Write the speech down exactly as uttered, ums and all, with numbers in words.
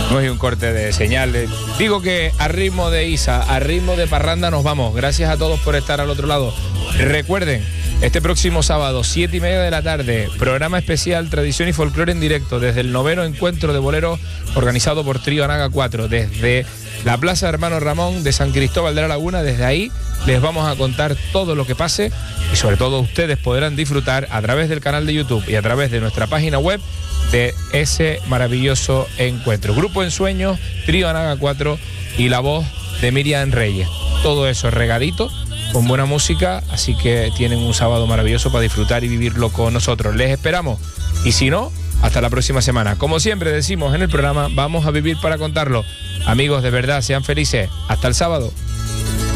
No hay un corte de señales. Digo que a ritmo de Isa, a ritmo de parranda nos vamos. Gracias a todos por estar al otro lado. Recuerden, este próximo sábado, siete y media de la tarde, programa especial Tradición y Folclore en directo desde el noveno encuentro de boleros organizado por Trío Anaga cuatro, desde la Plaza Hermano Ramón de San Cristóbal de la Laguna. Desde ahí les vamos a contar todo lo que pase y sobre todo ustedes podrán disfrutar a través del canal de YouTube y a través de nuestra página web de ese maravilloso encuentro. Grupo Ensueños, Trío Anaga cuatro y la voz de Miriam Reyes. Todo eso regadito con buena música, así que tienen un sábado maravilloso para disfrutar y vivirlo con nosotros. Les esperamos y si no, hasta la próxima semana. Como siempre decimos en el programa, vamos a vivir para contarlo. Amigos, de verdad, sean felices. Hasta el sábado.